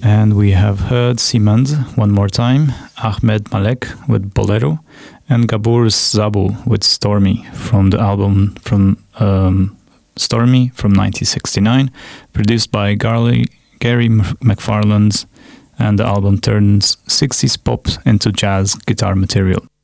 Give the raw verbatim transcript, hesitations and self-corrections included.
And we have heard Simand one more time, Ahmed Malek with Bolero, and Gabor Szabo with Stormy from the album from um, Stormy from nineteen sixty-nine, produced by Garley, Gary McFarland, and the album turns sixties pop into jazz guitar material.